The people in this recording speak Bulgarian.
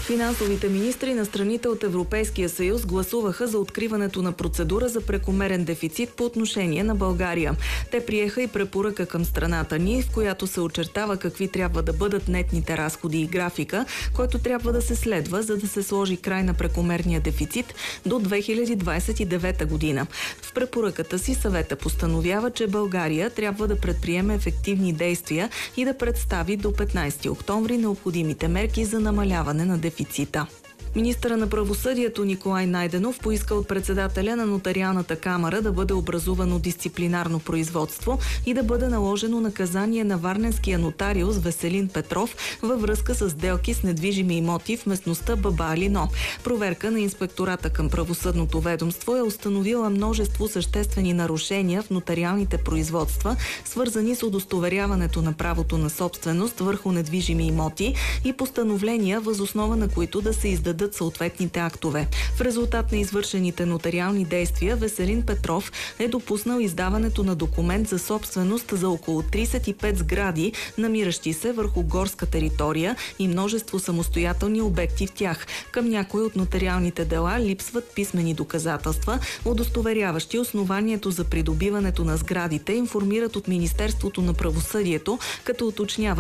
Финансовите министри на страните от Европейския съюз гласуваха за откриването на процедура за прекомерен дефицит по отношение на България. Те приеха и препоръка към страната ни, в която се очертава какви трябва да бъдат нетните разходи и графика, който трябва да се следва, за да се сложи край на прекомерния дефицит до 2029 година. В препоръката си съвета постановява, че България трябва да предприеме ефективни действия и да представи до 15 октомври необходимите мерки за намаляване на дефицита. Министъра на правосъдието Николай Найденов поиска от председателя на Нотариалната камара да бъде образувано дисциплинарно производство и да бъде наложено наказание на варненския нотариус Веселин Петров във връзка с сделки с недвижими имоти в местността Баба Алино. Проверка на инспектората към правосъдното ведомство е установила множество съществени нарушения в нотариалните производства, свързани с удостоверяването на правото на собственост върху недвижими имоти и постановления, въз основа на които да се издадат съответните актове. В резултат на извършените нотариални действия Веселин Петров е допуснал издаването на документ за собственост за около 35 сгради, намиращи се върху горска територия и множество самостоятелни обекти в тях. Към някои от нотариалните дела липсват писмени доказателства, удостоверяващи основанието за придобиването на сградите, информират от Министерството на правосъдието, като уточняват